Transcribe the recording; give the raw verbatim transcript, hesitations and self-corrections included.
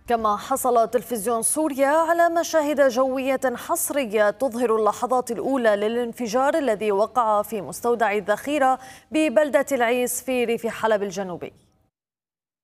كما حصل تلفزيون سوريا على مشاهد جوية حصرية تظهر اللحظات الأولى للانفجار الذي وقع في مستودع الذخيرة ببلدة العيس في ريف حلب الجنوبي.